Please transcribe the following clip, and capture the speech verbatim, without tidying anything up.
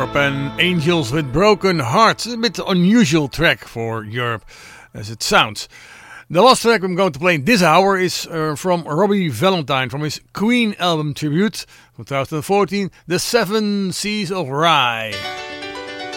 Europe and Angels with Broken Hearts. It's a bit unusual track for Europe as it sounds. The last track I'm going to play in this hour is uh, from Robbie Valentine from his Queen album tribute from twenty fourteen, The Seven Seas of Rye.